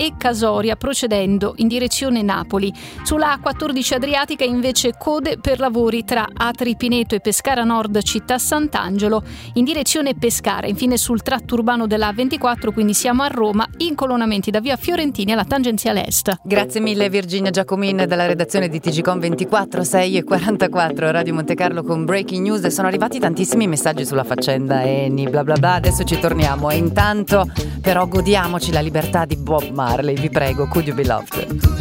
e Casoria procedendo in direzione Napoli. Sulla A14 Adriatica invece code per lavori tra Atri Pineto e Pescara Nord Città Sant'Angelo in direzione Pescara. Infine sul tratto urbano della A24, quindi siamo a Roma, incolonnamenti da via Fiorentini alla tangenziale est. Grazie mille Virginia Giacomin dalla redazione di TGcom 24, 6:44 Radio Monte Carlo con Breaking News. Sono arrivati tantissimi messaggi sulla faccenda Eni bla bla bla, adesso ci torniamo e intanto però godiamoci la libertà di Bob Marley, vi prego, Could You Be Loved.